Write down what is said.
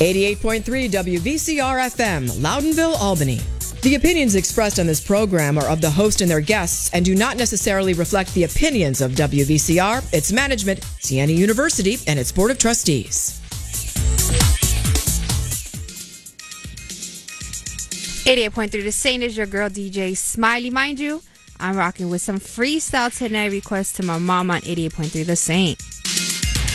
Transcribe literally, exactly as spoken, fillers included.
eighty-eight point three W V C R F M, Loudonville, Albany. The opinions expressed on this program are of the host and their guests and do not necessarily reflect the opinions of W V C R, its management, Siena University, and its Board of Trustees. eighty-eight point three The Saint is your girl D J Smiley. Mind you, I'm rocking with some freestyle tonight requests to my mom on eighty-eight point three The Saint.